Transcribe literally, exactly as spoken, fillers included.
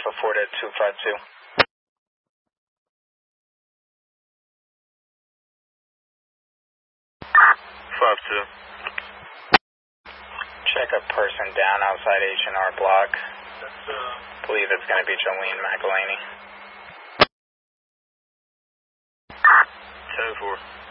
report at two five two. five two. Check a person down outside H and R block. That's, uh... Believe it's going to be Jolene McElhaney. ten four.